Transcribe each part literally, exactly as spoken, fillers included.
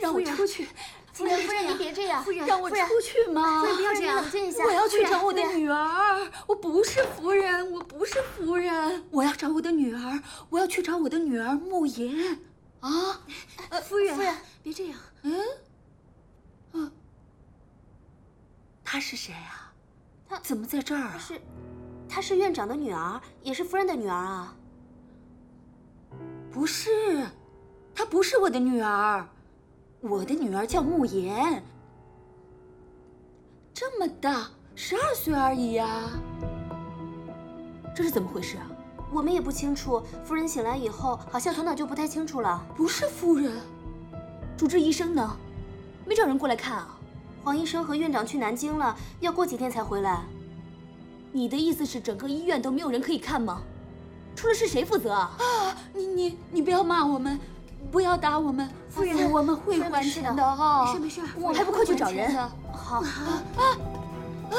让我出去！ 夫人，夫人，您别这样， 让我出去嘛！ 夫人，不要这样，冷静一下。 我要去找我的女儿，我不是夫人，我不是夫人，我要找我的女儿，我要去找我的女儿慕言。啊， 呃，夫人，夫人，别这样。 嗯，嗯，她是谁啊？她怎么在这儿啊？ 是，她是院长的女儿，也是夫人的女儿啊。 不是，她不是我的女儿。我的女儿叫慕言，这么大，十二岁而已呀。这是怎么回事啊？ 我们也不清楚。夫人醒来以后，好像头脑就不太清楚了。 不是夫人，主治医生呢？没找人过来看啊？ 黄医生和院长去南京了，要过几天才回来。 你的意思是整个医院都没有人可以看吗？出了事谁负责啊？啊！你你你不要骂我们。不要打我们，夫人，我们会还钱的哈。 没事没事， 我还不快去找人？ 好啊啊啊！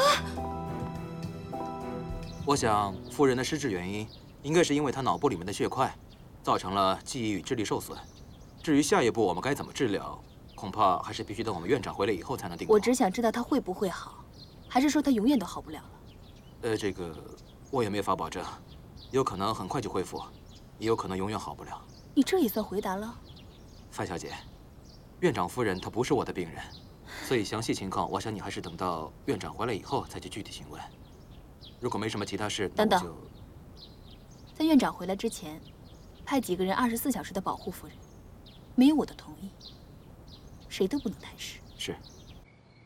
我想夫人的失智原因，应该是因为她脑部里面的血块，造成了记忆与智力受损。至于下一步我们该怎么治疗，恐怕还是必须等我们院长回来以后才能定夺。 我只想知道她会不会好，还是说她永远都好不了了？ 呃，这个我也没法保证，有可能很快就恢复，也有可能永远好不了。 你这也算回答了， 范小姐，院长夫人她不是我的病人，所以详细情况，我想你还是等到院长回来以后再去具体询问。如果没什么其他事， 等等， 就在院长回来之前，派几个人二十四小时的保护夫人，没有我的同意，谁都不能探视。 是。